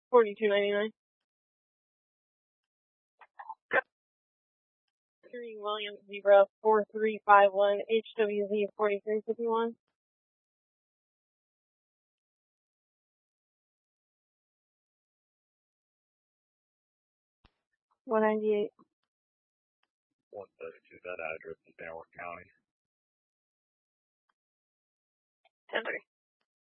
$42.99. 3 Williams Zebra 4351 HWZ 4351. 198. 132, that address is Van Wert County. 10-3.